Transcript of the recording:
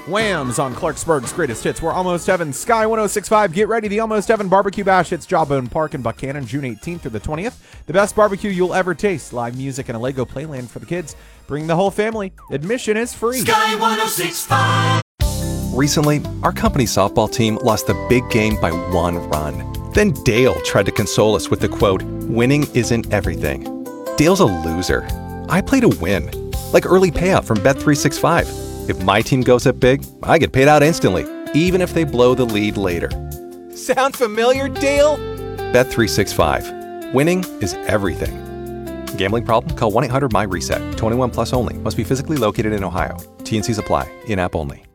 Wham's on Clarksburg's Greatest Hits. We're Almost Heaven, Sky 106.5. Get ready, the Almost Heaven Barbecue Bash hits Jawbone Park in Buchanan, June 18th through the 20th. The best barbecue you'll ever taste. Live music and a Lego playland for the kids. Bring the whole family. Admission is free. Sky 106.5. Recently, our company's softball team lost the big game by 1 run. Then Dale tried to console us with the quote, "Winning isn't everything." Dale's a loser. I play to win, like early payout from Bet365. If my team goes up big, I get paid out instantly, even if they blow the lead later. Sound familiar, Dale? Bet365. Winning is everything. Gambling problem? Call 1-800-MY-RESET. 21 plus only. Must be physically located in Ohio. T&Cs apply. In-app only.